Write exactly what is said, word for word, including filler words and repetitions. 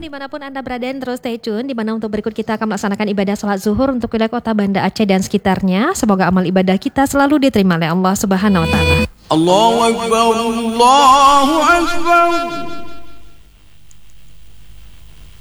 dimanapun Anda berada, terus stay tune di mana untuk berikut kita akan melaksanakan ibadah sholat zuhur untuk wilayah kota Banda Aceh dan sekitarnya. Semoga amal ibadah kita selalu diterima oleh Allah Subhanahu wa taala. Allahu Akbar, Allahu Akbar.